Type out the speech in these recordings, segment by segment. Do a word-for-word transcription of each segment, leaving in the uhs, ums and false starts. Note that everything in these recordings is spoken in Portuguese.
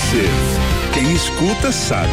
Services. Quem escuta sabe.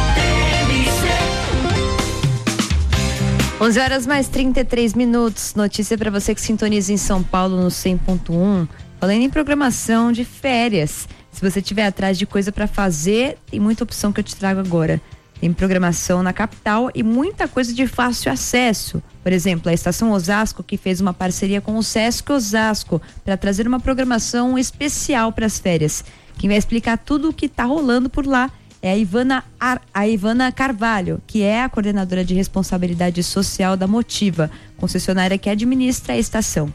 onze horas mais trinta e três minutos. Notícia para você que sintoniza em São Paulo no cem ponto um. Falando em programação de férias. Se você estiver atrás de coisa para fazer, tem muita opção que eu te trago agora. Tem programação na capital e muita coisa de fácil acesso. Por exemplo, a Estação Osasco, que fez uma parceria com o Sesc Osasco para trazer uma programação especial para as férias. Quem vai explicar tudo o que está rolando por lá é a Ivana, Ar, a Ivana Carvalho, que é a coordenadora de responsabilidade social da Motiva, concessionária que administra a estação.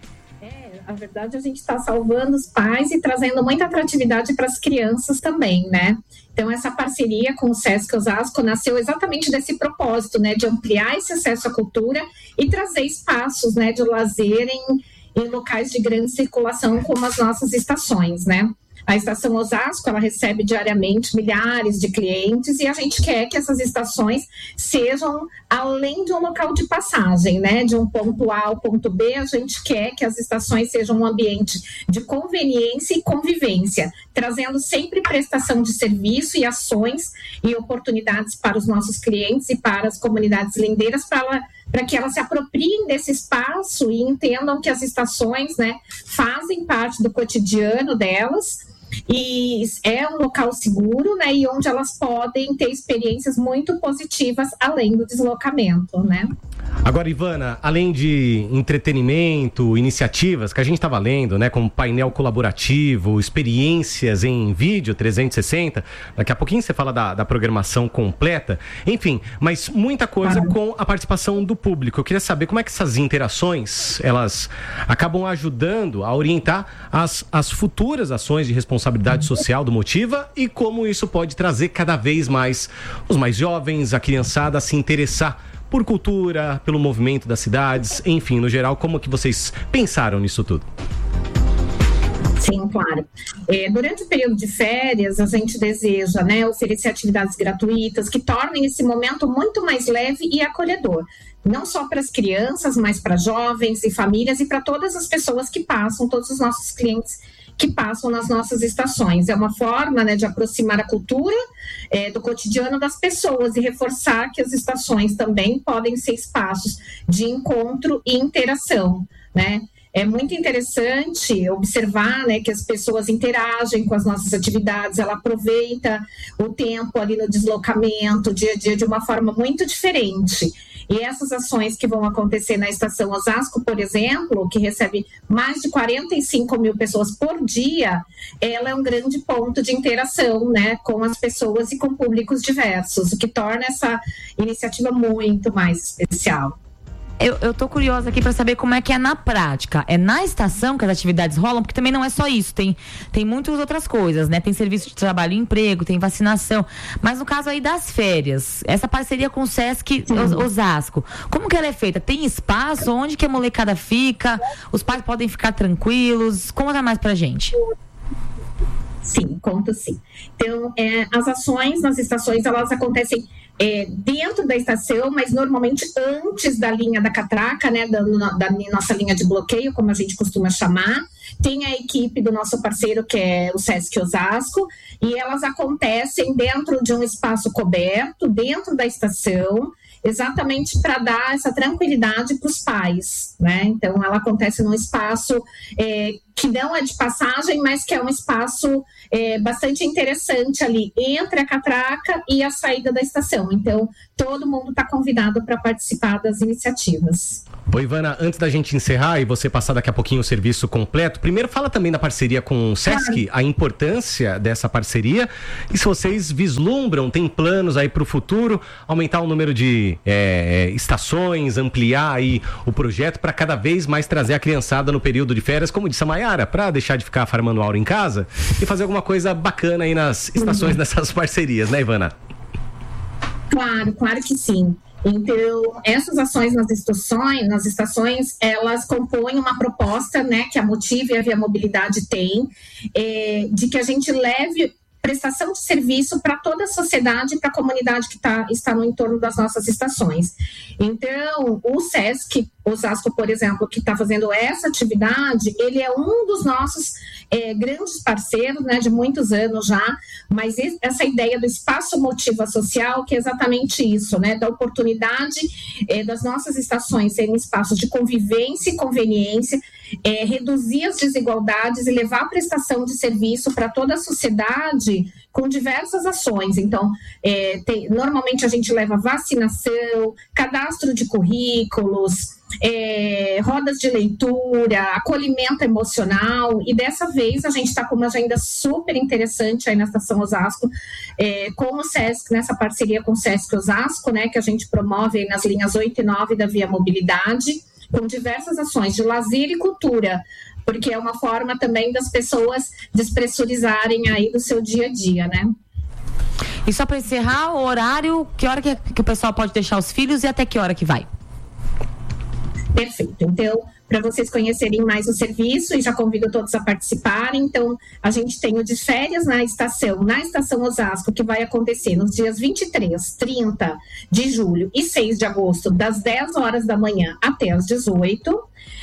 Na verdade, a gente está salvando os pais e trazendo muita atratividade para as crianças também, né? Então, essa parceria com o Sesc Osasco nasceu exatamente desse propósito, né? De ampliar esse acesso à cultura e trazer espaços, né? De lazer em, em locais de grande circulação, como as nossas estações, né? A Estação Osasco, ela recebe diariamente milhares de clientes e a gente quer que essas estações sejam além de um local de passagem, né? De um ponto A ao ponto B, a gente quer que as estações sejam um ambiente de conveniência e convivência, trazendo sempre prestação de serviço e ações e oportunidades para os nossos clientes e para as comunidades lindeiras, para ela para que elas se apropriem desse espaço e entendam que as estações, né, fazem parte do cotidiano delas e é um local seguro, né, e onde elas podem ter experiências muito positivas além do deslocamento, né. Agora, Ivana, além de entretenimento, iniciativas que a gente estava lendo, né, como painel colaborativo, experiências em vídeo trezentos e sessenta, daqui a pouquinho você fala da, da programação completa, enfim, mas muita coisa ah. com a participação do público. Eu queria saber como é que essas interações, elas acabam ajudando a orientar as, as futuras ações de responsabilidade social do Motiva e como isso pode trazer cada vez mais os mais jovens, a criançada a se interessar por cultura, pelo movimento das cidades, enfim, no geral, como que vocês pensaram nisso tudo? Sim, claro. É, durante o período de férias, a gente deseja, né, oferecer atividades gratuitas que tornem esse momento muito mais leve e acolhedor. Não só para as crianças, mas para jovens e famílias e para todas as pessoas que passam, todos os nossos clientes que passam nas nossas estações. É uma forma, né, de aproximar a cultura é, do cotidiano das pessoas e reforçar que as estações também podem ser espaços de encontro e interação, né? É muito interessante observar, né, que as pessoas interagem com as nossas atividades, ela aproveita o tempo ali no deslocamento, o dia a dia, de uma forma muito diferente. E essas ações que vão acontecer na Estação Osasco, por exemplo, que recebe mais de quarenta e cinco mil pessoas por dia, ela é um grande ponto de interação, né, com as pessoas e com públicos diversos, o que torna essa iniciativa muito mais especial. Eu, eu tô curiosa aqui pra saber como é que é na prática. É na estação que as atividades rolam? Porque também não é só isso. Tem, tem muitas outras coisas, né? Tem serviço de trabalho e emprego, tem vacinação. Mas no caso aí das férias, essa parceria com o Sesc Osasco, como que ela é feita? Tem espaço? Onde que a molecada fica? Os pais podem ficar tranquilos? Conta mais pra gente. Sim, conto sim. Então, é, as ações nas estações, elas acontecem é, dentro da estação, mas normalmente antes da linha da catraca, né, da, da nossa linha de bloqueio, como a gente costuma chamar. Tem a equipe do nosso parceiro, que é o Sesc Osasco, e elas acontecem dentro de um espaço coberto, dentro da estação, exatamente para dar essa tranquilidade para os pais, né? Então, ela acontece num espaço é, que não é de passagem, mas que é um espaço é, bastante interessante ali, entre a catraca e a saída da estação. Então, todo mundo está convidado para participar das iniciativas. Ô, Ivana, antes da gente encerrar e você passar daqui a pouquinho o serviço completo, primeiro fala também da parceria com o Sesc, a importância dessa parceria, e se vocês vislumbram, tem planos aí para o futuro, aumentar o número de é, estações, ampliar aí o projeto para cada vez mais trazer a criançada no período de férias, como disse a Maiara, para deixar de ficar farmando aula em casa e fazer alguma coisa bacana aí nas estações uhum. dessas parcerias, né, Ivana? Claro, claro que sim. Então, essas ações nas estações, nas estações, elas compõem uma proposta, né, que a Motiva e a Via Mobilidade têm, é, de que a gente leve prestação de serviço para toda a sociedade e para a comunidade que tá, está no entorno das nossas estações. Então, o Sesc Osasco, por exemplo, que está fazendo essa atividade, ele é um dos nossos é, grandes parceiros, né, de muitos anos já, mas essa ideia do espaço motiva social, que é exatamente isso, né, da oportunidade é, das nossas estações serem espaços de convivência e conveniência, é, reduzir as desigualdades e levar a prestação de serviço para toda a sociedade com diversas ações. Então, é, tem, normalmente a gente leva vacinação, cadastro de currículos, é, rodas de leitura, acolhimento emocional, e dessa vez a gente está com uma agenda super interessante aí na Estação Osasco, é, com o SESC, nessa parceria com o SESC Osasco, né, que a gente promove aí nas linhas oito e nove da Via Mobilidade, com diversas ações de lazer e cultura, porque é uma forma também das pessoas despressurizarem aí do seu dia a dia, né? E só para encerrar, o horário, que hora que, que o pessoal pode deixar os filhos e até que hora que vai? Perfeito. Então, para vocês conhecerem mais o serviço, e já convido todos a participarem, então, a gente tem o de férias na estação, na Estação Osasco, que vai acontecer nos dias vinte e três, trinta de julho e seis de agosto, das dez horas da manhã até as dezoito.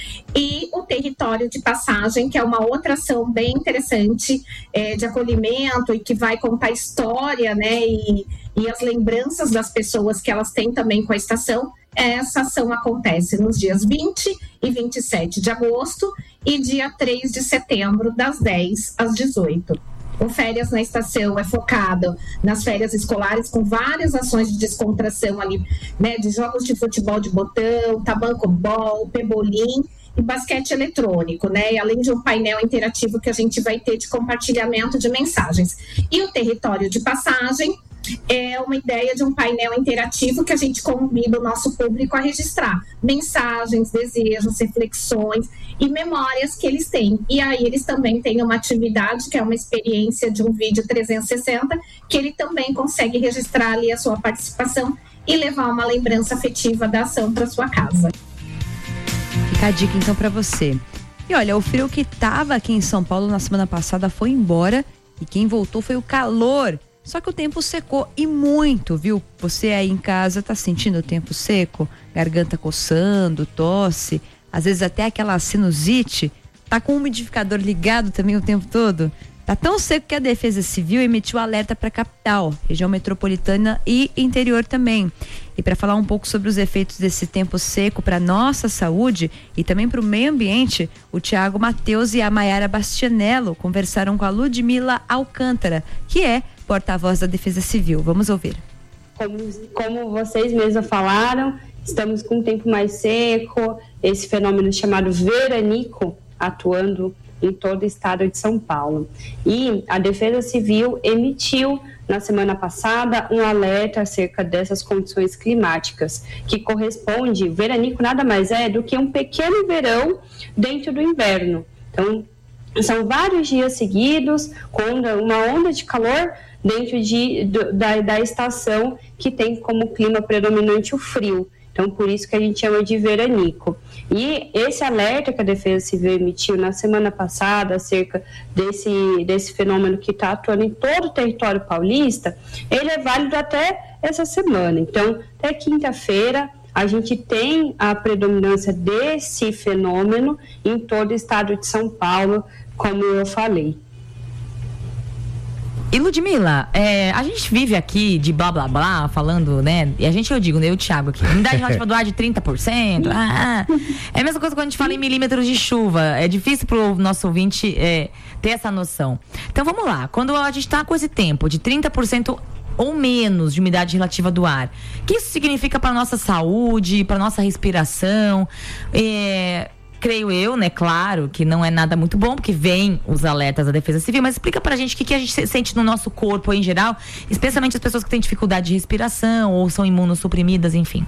E o território de passagem, que é uma outra ação bem interessante é, de acolhimento e que vai contar história, né, e, e as lembranças das pessoas que elas têm também com a estação. Essa ação acontece nos dias vinte e vinte e sete de agosto e dia três de setembro, das dez às dezoito. O Férias na Estação é focado nas férias escolares, com várias ações de descontração ali, né, de jogos de futebol de botão, tabanco-bol, pebolim e basquete eletrônico, né? E além de um painel interativo que a gente vai ter de compartilhamento de mensagens. E o território de passagem é uma ideia de um painel interativo que a gente convida o nosso público a registrar mensagens, desejos, reflexões e memórias que eles têm. E aí eles também têm uma atividade que é uma experiência de um vídeo trezentos e sessenta, que ele também consegue registrar ali a sua participação e levar uma lembrança afetiva da ação para sua casa. Fica a dica então para você. E olha, o frio que tava aqui em São Paulo na semana passada foi embora e quem voltou foi o calor. Só que o tempo secou e muito, viu? Você aí em casa tá sentindo o tempo seco? Garganta coçando, tosse, às vezes até aquela sinusite. Tá com o umidificador ligado também o tempo todo? Tá tão seco que a Defesa Civil emitiu alerta para a capital, região metropolitana e interior também. E para falar um pouco sobre os efeitos desse tempo seco para nossa saúde e também para o meio ambiente, o Tiago Mateus e a Maiara Bastianello conversaram com a Ludmila Alcântara, que é porta-voz da Defesa Civil. Vamos ouvir. Como, como vocês mesmos falaram, estamos com um tempo mais seco, esse fenômeno chamado veranico atuando em todo o estado de São Paulo. E a Defesa Civil emitiu na semana passada um alerta acerca dessas condições climáticas, que corresponde, veranico nada mais é do que um pequeno verão dentro do inverno. Então, são vários dias seguidos com uma onda de calor dentro de, da, da estação que tem como clima predominante o frio. Então, por isso que a gente chama de veranico. E esse alerta que a Defesa Civil emitiu na semana passada acerca desse, desse fenômeno que está atuando em todo o território paulista, ele é válido até essa semana. Então, até quinta-feira, a gente tem a predominância desse fenômeno em todo o estado de São Paulo, como eu falei. E Ludmila, é, a gente vive aqui de blá blá blá, falando, né? E a gente, eu digo, né? Eu e o Thiago aqui. Umidade relativa do ar de trinta por cento. Ah, é a mesma coisa quando a gente fala em milímetros de chuva. É difícil pro nosso ouvinte é, ter essa noção. Então vamos lá. Quando a gente tá com esse tempo de trinta por cento ou menos de umidade relativa do ar, o que isso significa para nossa saúde, para nossa respiração? É. Creio eu, né, claro, que não é nada muito bom, porque vem os alertas da Defesa Civil, mas explica pra gente o que, que a gente sente no nosso corpo em geral, especialmente as pessoas que têm dificuldade de respiração ou são imunossuprimidas, enfim.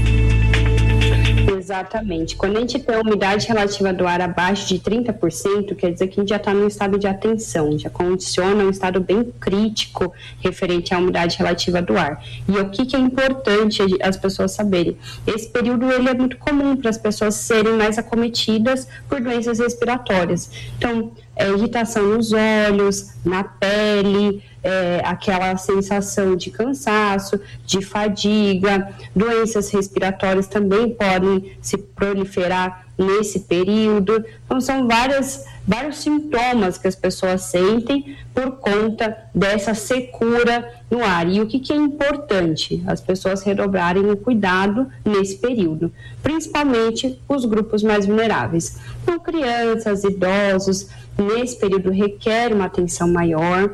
Exatamente. Quando a gente tem a umidade relativa do ar abaixo de trinta por cento, quer dizer que a gente já está num estado de atenção, já condiciona um estado bem crítico referente à umidade relativa do ar. E o que, que é importante as pessoas saberem? Esse período ele é muito comum para as pessoas serem mais acometidas por doenças respiratórias. Então, é, irritação nos olhos, na pele, é, aquela sensação de cansaço, de fadiga, doenças respiratórias também podem se proliferar nesse período. Então, são várias, vários sintomas que as pessoas sentem por conta dessa secura no ar. E o que, que é importante? As pessoas redobrarem o cuidado nesse período, principalmente os grupos mais vulneráveis. Então, crianças, idosos, nesse período requer uma atenção maior,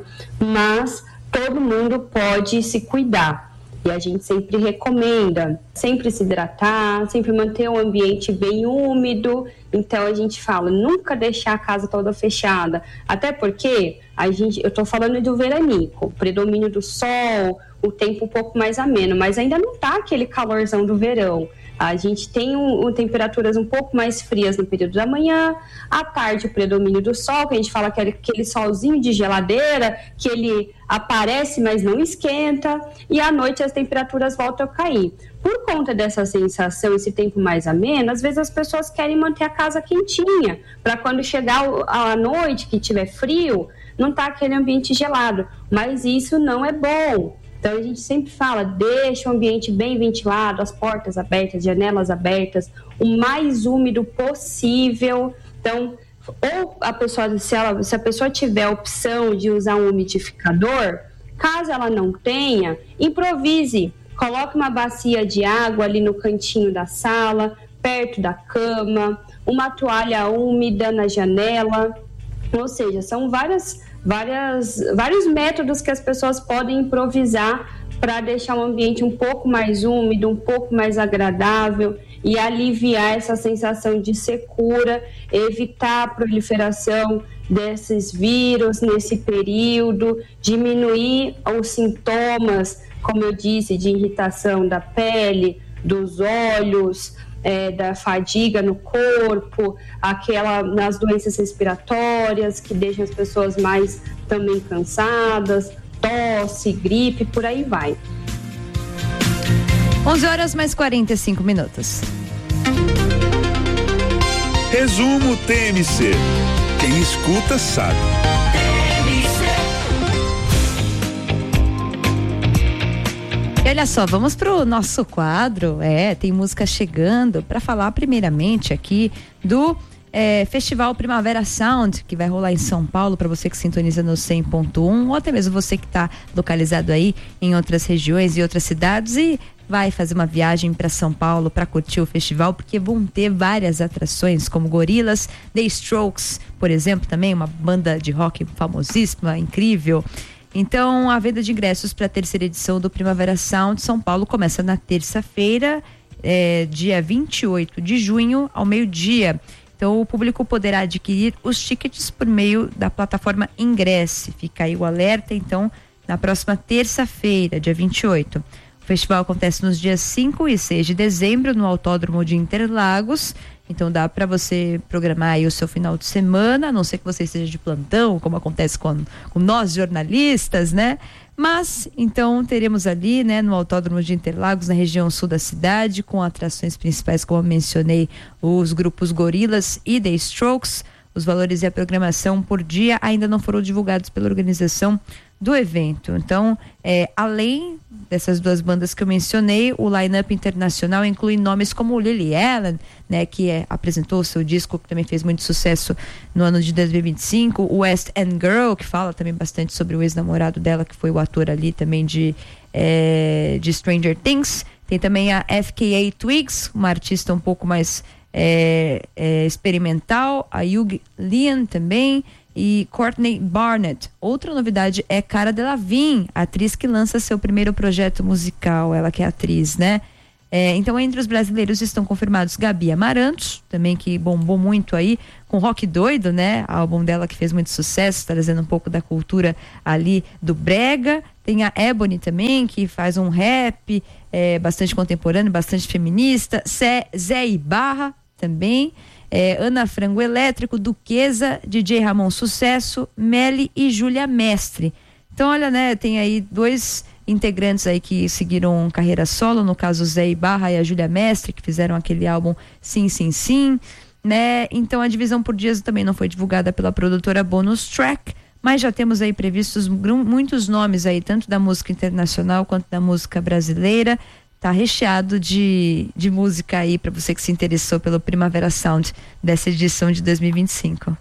mas todo mundo pode se cuidar. E a gente sempre recomenda, sempre se hidratar, sempre manter o ambiente bem úmido. Então a gente fala, nunca deixar a casa toda fechada. Até porque a gente, eu estou falando do veranico, predomínio do sol, o tempo um pouco mais ameno, mas ainda não está aquele calorzão do verão. A gente tem um, um, temperaturas um pouco mais frias no período da manhã, à tarde o predomínio do sol, que a gente fala que é aquele solzinho de geladeira, que ele aparece, mas não esquenta, e à noite as temperaturas voltam a cair. Por conta dessa sensação, esse tempo mais ameno, às vezes as pessoas querem manter a casa quentinha, para quando chegar a noite, que tiver frio, não tá aquele ambiente gelado, mas isso não é bom. Então, a gente sempre fala, deixa o ambiente bem ventilado, as portas abertas, janelas abertas, o mais úmido possível. Então, ou a pessoa, se, ela, se a pessoa tiver a opção de usar um umidificador, caso ela não tenha, improvise. Coloque uma bacia de água ali no cantinho da sala, perto da cama, uma toalha úmida na janela. Ou seja, são várias... Várias, vários métodos que as pessoas podem improvisar para deixar o ambiente um pouco mais úmido, um pouco mais agradável e aliviar essa sensação de secura, evitar a proliferação desses vírus nesse período, diminuir os sintomas, como eu disse, de irritação da pele, dos olhos, É, da fadiga no corpo, aquela nas doenças respiratórias que deixam as pessoas mais também cansadas, tosse, gripe, por aí vai. onze horas mais quarenta e cinco minutos. Resumo T M C. Quem escuta sabe. E olha só, vamos pro nosso quadro, é, tem música chegando, para falar primeiramente aqui do é, Festival Primavera Sound, que vai rolar em São Paulo, para você que sintoniza no cem ponto um, ou até mesmo você que está localizado aí em outras regiões e outras cidades e vai fazer uma viagem para São Paulo para curtir o festival, porque vão ter várias atrações, como Gorillaz, The Strokes, por exemplo, também uma banda de rock famosíssima, incrível. Então, a venda de ingressos para a terceira edição do Primavera Sound São Paulo começa na terça-feira, é, dia vinte e oito de junho, ao meio-dia. Então, o público poderá adquirir os tickets por meio da plataforma Ingresse. Fica aí o alerta, então, na próxima terça-feira, dia vinte e oito. O festival acontece nos dias cinco e seis de dezembro, no Autódromo de Interlagos. Então dá para você programar aí o seu final de semana, a não ser que você esteja de plantão, como acontece com, com nós jornalistas, né? Mas, então, teremos ali, né, no Autódromo de Interlagos, na região sul da cidade, com atrações principais, como eu mencionei, os grupos Gorillaz e The Strokes. Os valores e a programação por dia ainda não foram divulgados pela organização do evento. Então, é, além dessas duas bandas que eu mencionei, o line-up internacional inclui nomes como Lily Allen, né, que é, apresentou o seu disco, que também fez muito sucesso no ano de dois mil e vinte e cinco, o West End Girl, que fala também bastante sobre o ex-namorado dela, que foi o ator ali também de, é, de Stranger Things. Tem também a F K A Twigs, uma artista um pouco mais é, é, experimental, a Hugh Lian também, e Courtney Barnett. Outra novidade é Cara Delevingne, atriz que lança seu primeiro projeto musical, ela que é atriz, né? É, então, entre os brasileiros estão confirmados Gabi Amarantos, também que bombou muito aí, com Rock Doido, né? Álbum dela que fez muito sucesso, trazendo um pouco da cultura ali do brega. Tem a Ebony também, que faz um rap é, bastante contemporâneo, bastante feminista. Zé, Zé Ibarra também. É, Ana Frango Elétrico, Duquesa, D J Ramon Sucesso, Meli e Júlia Mestre. Então, olha, né, tem aí dois integrantes aí que seguiram carreira solo, no caso o Zé Ibarra e a Júlia Mestre, que fizeram aquele álbum Sim, Sim, Sim. né? Então a divisão por dias também não foi divulgada pela produtora Bonus Track, mas já temos aí previstos muitos nomes aí, tanto da música internacional quanto da música brasileira. Tá recheado de, de música aí para você que se interessou pelo Primavera Sound dessa edição de dois mil e vinte e cinco.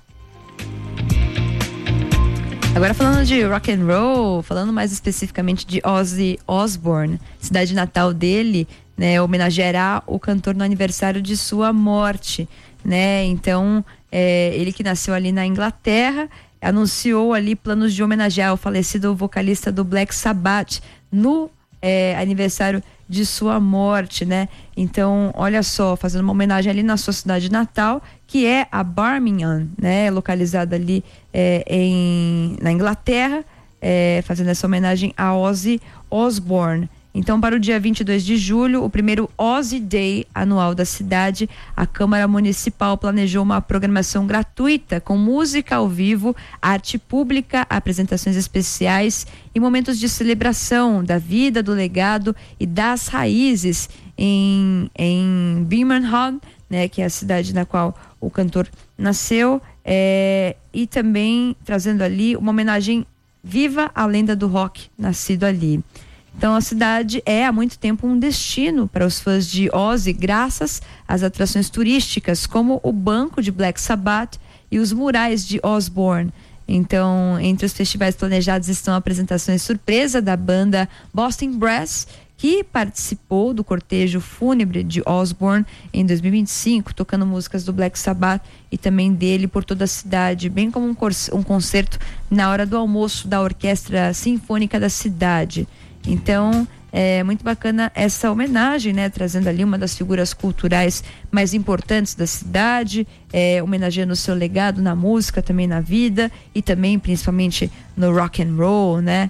Agora falando de rock and roll, falando mais especificamente de Ozzy Osbourne, cidade natal dele, né, homenageará o cantor no aniversário de sua morte, né? Então, é, ele que nasceu ali na Inglaterra, anunciou ali planos de homenagear o falecido vocalista do Black Sabbath no é, aniversário de sua morte, né? Então, olha só, fazendo uma homenagem ali na sua cidade natal, que é a Birmingham, né? Localizada ali é, em, na Inglaterra, é, fazendo essa homenagem a Ozzy Osbourne. Então, para o dia vinte e dois de julho, o primeiro Ozzy Day anual da cidade, a Câmara Municipal planejou uma programação gratuita com música ao vivo, arte pública, apresentações especiais e momentos de celebração da vida, do legado e das raízes em, em Birmingham, né, que é a cidade na qual o cantor nasceu, é, e também trazendo ali uma homenagem viva à lenda do rock nascido ali. Então a cidade é há muito tempo um destino para os fãs de Ozzy, graças às atrações turísticas como o banco de Black Sabbath e os murais de Osbourne. Então, entre os festivais planejados estão apresentações surpresa da banda Boston Brass, que participou do cortejo fúnebre de Osbourne em dois mil e vinte e cinco, tocando músicas do Black Sabbath e também dele por toda a cidade, bem como um, um concerto na hora do almoço da Orquestra Sinfônica da cidade. Então, é muito bacana essa homenagem, né? Trazendo ali uma das figuras culturais mais importantes da cidade, é, homenageando o seu legado na música, também na vida e também principalmente no rock and roll, né?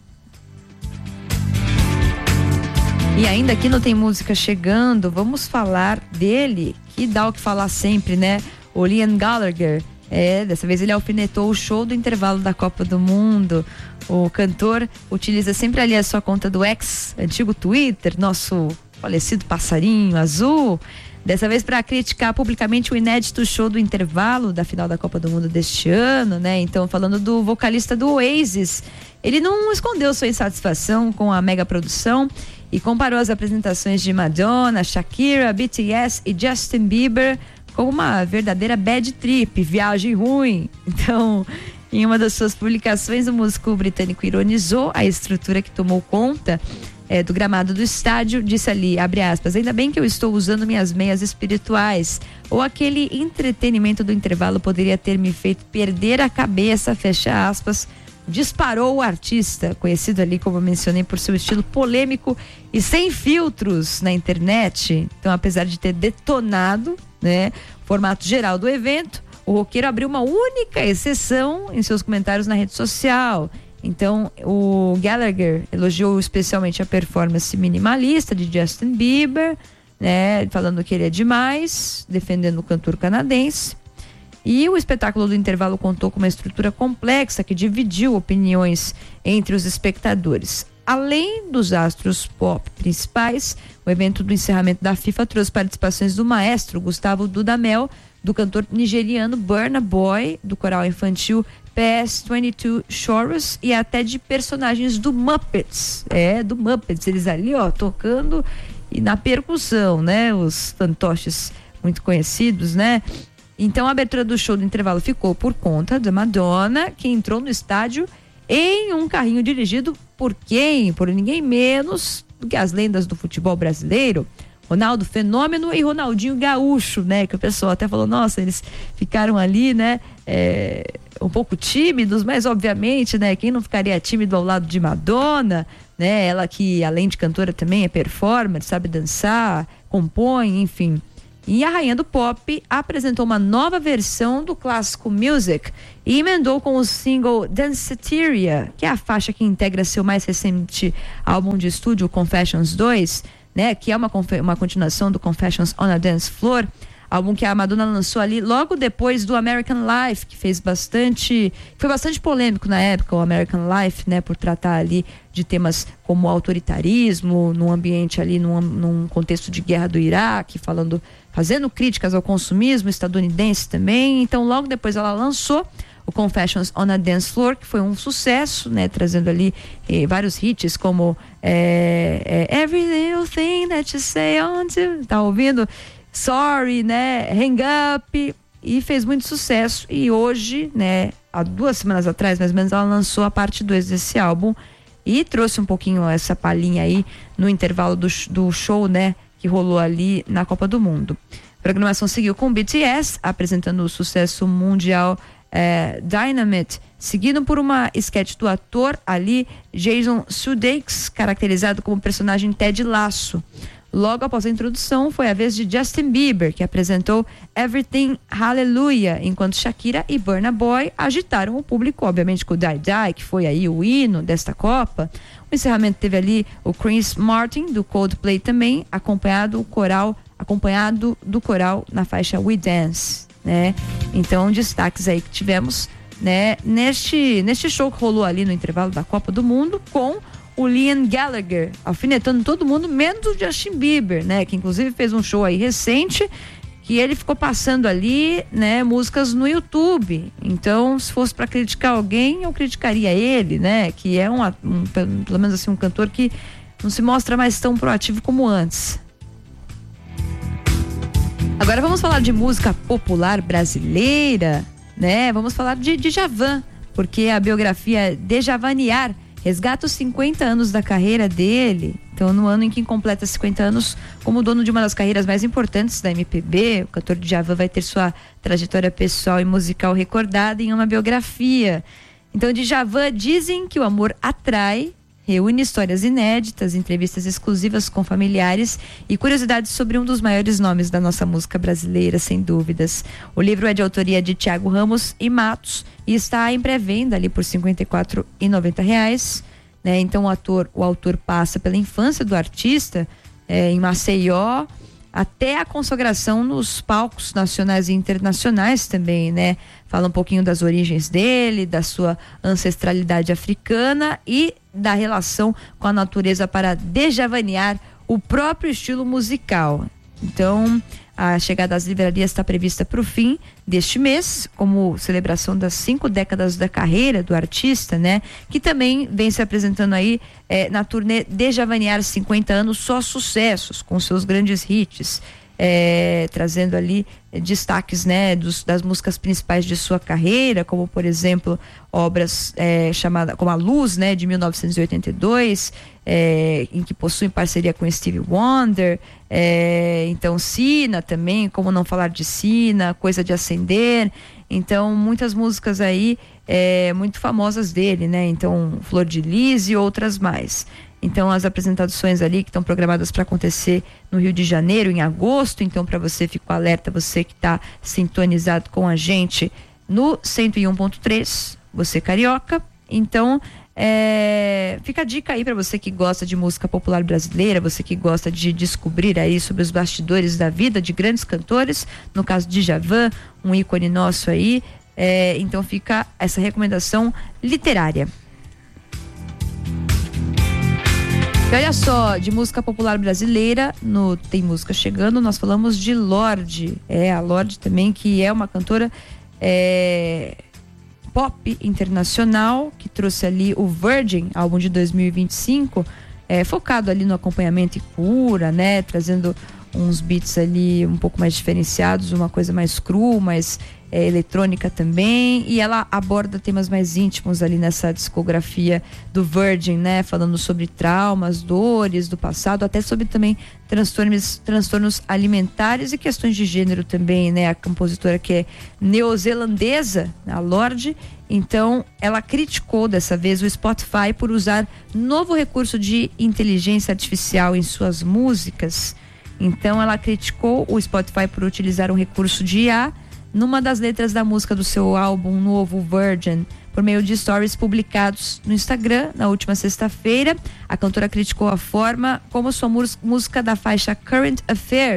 E ainda aqui não tem música chegando, vamos falar dele, que dá o que falar sempre, né? O Liam Gallagher. É, dessa vez ele alfinetou o show do intervalo da Copa do Mundo. O cantor utiliza sempre ali a sua conta do X, antigo Twitter, nosso falecido passarinho azul, dessa vez para criticar publicamente o inédito show do intervalo da final da Copa do Mundo deste ano, né? Então, falando do vocalista do Oasis, ele não escondeu sua insatisfação com a mega produção e comparou as apresentações de Madonna, Shakira, B T S e Justin Bieber como uma verdadeira bad trip, viagem ruim. Então, em uma das suas publicações, o músico britânico ironizou a estrutura que tomou conta é, do gramado do estádio, disse ali, abre aspas, ainda bem que eu estou usando minhas meias espirituais, ou aquele entretenimento do intervalo poderia ter me feito perder a cabeça, fecha aspas, disparou o artista, conhecido ali, como eu mencionei, por seu estilo polêmico e sem filtros na internet. Então, apesar de ter detonado, né, o formato geral do evento, o roqueiro abriu uma única exceção em seus comentários na rede social. Então, o Gallagher elogiou especialmente a performance minimalista de Justin Bieber, né, falando que ele é demais, defendendo o cantor canadense. E o espetáculo do intervalo contou com uma estrutura complexa que dividiu opiniões entre os espectadores. Além dos astros pop principais, o evento do encerramento da FIFA trouxe participações do maestro Gustavo Dudamel, do cantor nigeriano Burna Boy, do coral infantil P S vinte e dois Chorus e até de personagens do Muppets. É, do Muppets, eles ali, ó, tocando e na percussão, né? Os fantoches muito conhecidos, né? Então a abertura do show do intervalo ficou por conta da Madonna, que entrou no estádio em um carrinho dirigido por quem? Por ninguém menos do que as lendas do futebol brasileiro, Ronaldo Fenômeno e Ronaldinho Gaúcho, né? Que o pessoal até falou, nossa, eles ficaram ali, né? É, um pouco tímidos, mas obviamente, né? Quem não ficaria tímido ao lado de Madonna, né? Ela que, além de cantora, também é performer, sabe dançar, compõe, enfim. E a rainha do pop apresentou uma nova versão do clássico Music e emendou com o single Danceteria, que é a faixa que integra seu mais recente álbum de estúdio, Confessions dois, né, que é uma, uma continuação do Confessions on a Dance Floor. álbum que a Madonna lançou ali logo depois do American Life, que fez bastante, foi bastante polêmico na época, o American Life, né, por tratar ali de temas como autoritarismo, num ambiente ali, num, num contexto de guerra do Iraque, falando, fazendo críticas ao consumismo estadunidense também. Então logo depois ela lançou o Confessions on a Dance Floor, que foi um sucesso, né, trazendo ali eh, vários hits como eh, eh, Every Little Thing That You Say On To, tá ouvindo? Sorry, né, Hang Up, e fez muito sucesso. E hoje, né, há duas semanas atrás, mais ou menos, ela lançou a parte dois desse álbum e trouxe um pouquinho essa palhinha aí no intervalo do, do show, né, que rolou ali na Copa do Mundo. A programação seguiu com o B T S, apresentando o sucesso mundial É, Dynamite, seguido por uma sketch do ator ali Jason Sudeikis, caracterizado como personagem Ted Lasso. Logo após a introdução, foi a vez de Justin Bieber, que apresentou Everything Hallelujah, enquanto Shakira e Burna Boy agitaram o público, obviamente com o Die Die, que foi aí o hino desta Copa. O encerramento teve ali o Chris Martin, do Coldplay também, acompanhado, o coral, acompanhado do coral na faixa We Dance. Né? Então, destaques aí que tivemos, né, neste, neste show que rolou ali no intervalo da Copa do Mundo, com o Liam Gallagher alfinetando todo mundo, menos o Justin Bieber, né, que inclusive fez um show aí recente, que ele ficou passando ali, né, músicas no YouTube. Então, se fosse para criticar alguém, eu criticaria ele, né, que é um, um, pelo menos assim, um cantor que não se mostra mais tão proativo como antes. Agora vamos falar de música popular brasileira, né? Vamos falar de Djavan, porque a biografia Djavanear resgata os cinquenta anos da carreira dele. Então, no ano em que completa cinquenta anos, como dono de uma das carreiras mais importantes da M P B, o cantor Djavan vai ter sua trajetória pessoal e musical recordada em uma biografia. Então, Djavan, dizem que o amor atrai, reúne histórias inéditas, entrevistas exclusivas com familiares e curiosidades sobre um dos maiores nomes da nossa música brasileira, sem dúvidas. O livro é de autoria de Thiago Ramos e Matos e está em pré-venda ali por cinquenta e quatro reais e noventa centavos, né? Então o, ator, o autor passa pela infância do artista é, em Maceió até a consagração nos palcos nacionais e internacionais também, né? Fala um pouquinho das origens dele, da sua ancestralidade africana e da relação com a natureza para djavanear o próprio estilo musical. Então, a chegada às livrarias está prevista para o fim deste mês, como celebração das cinco décadas da carreira do artista, né? Que também vem se apresentando aí eh, na turnê Djavanear cinquenta anos, só sucessos, com seus grandes hits. É, trazendo ali é, destaques, né, dos, das músicas principais de sua carreira, como por exemplo obras é, chamadas como A Luz, né, de mil novecentos e oitenta e dois, é, em que possui parceria com Stevie Wonder, é, então Sina também, como não falar de Sina, Coisa de Acender. Então muitas músicas aí é, muito famosas dele, né, então Flor de Lis e outras mais. Então as apresentações ali que estão programadas para acontecer no Rio de Janeiro em agosto, então para você ficar alerta, você que está sintonizado com a gente no cento e um ponto três, você carioca, então é, fica a dica aí para você que gosta de música popular brasileira, você que gosta de descobrir aí sobre os bastidores da vida de grandes cantores, no caso de Djavan, um ícone nosso aí, é, então fica essa recomendação literária. E olha só, de música popular brasileira, no Tem Música Chegando, nós falamos de Lorde. É, a Lorde também, que é uma cantora é, pop internacional, que trouxe ali o Virgin, álbum de dois mil e vinte e cinco, é, focado ali no acompanhamento e cura, né? Trazendo uns beats ali um pouco mais diferenciados, uma coisa mais cru, mais é, eletrônica também, e ela aborda temas mais íntimos ali nessa discografia do Virgin, né? Falando sobre traumas, dores do passado, até sobre também transtornos, transtornos alimentares e questões de gênero também, né? A compositora que é neozelandesa, a Lorde, então ela criticou dessa vez o Spotify por usar novo recurso de inteligência artificial em suas músicas. Então ela criticou o Spotify por utilizar um recurso de I A numa das letras da música do seu álbum novo Virgin, por meio de stories publicados no Instagram na última sexta-feira. A cantora criticou a forma como sua música da faixa Current Affairs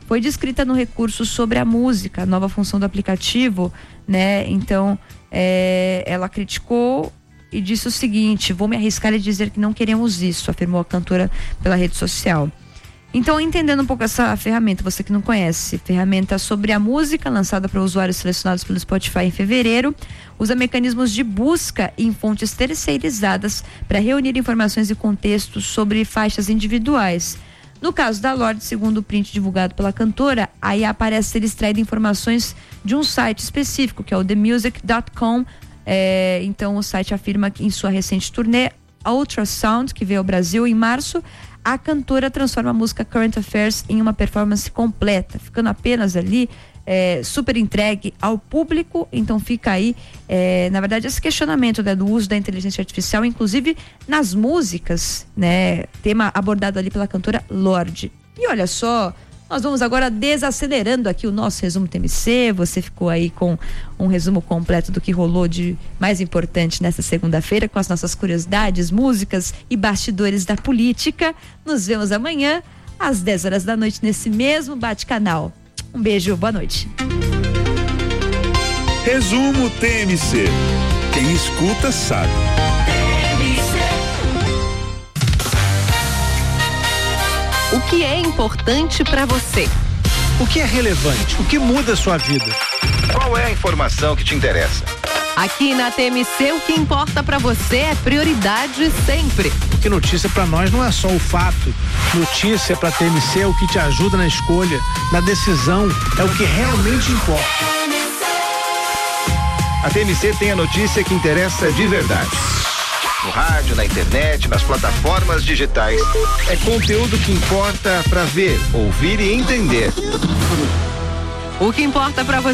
foi descrita no recurso sobre a música, a nova função do aplicativo, né? Então, é, ela criticou e disse o seguinte: vou me arriscar e dizer que não queremos isso, afirmou a cantora pela rede social. Então, entendendo um pouco essa ferramenta, você que não conhece, ferramenta sobre a música, lançada para usuários selecionados pelo Spotify em fevereiro, usa mecanismos de busca em fontes terceirizadas para reunir informações e contextos sobre faixas individuais. No caso da Lorde, segundo o print divulgado pela cantora, aí aparece ser extraída informações de um site específico, que é o the music ponto com. É, então, o site afirma que em sua recente turnê Ultrasound, que veio ao Brasil em março, a cantora transforma a música Current Affairs em uma performance completa, ficando apenas ali é, super entregue ao público. Então fica aí, é, na verdade, esse questionamento, né, do uso da inteligência artificial, inclusive nas músicas, né, tema abordado ali pela cantora Lorde. E olha só, nós vamos agora desacelerando aqui o nosso resumo T M C. Você ficou aí com um resumo completo do que rolou de mais importante nesta segunda-feira, com as nossas curiosidades, músicas e bastidores da política. Nos vemos amanhã às dez horas da noite nesse mesmo bate-canal. Um beijo, boa noite. Resumo T M C. Quem escuta sabe. O que é importante para você? O que é relevante? O que muda a sua vida? Qual é a informação que te interessa? Aqui na T M C, o que importa para você é prioridade sempre. Porque notícia para nós não é só o fato. Notícia para T M C é o que te ajuda na escolha, na decisão, é o que realmente importa. A T M C tem a notícia que interessa de verdade. No rádio, na internet, nas plataformas digitais. É conteúdo que importa para ver, ouvir e entender. O que importa para você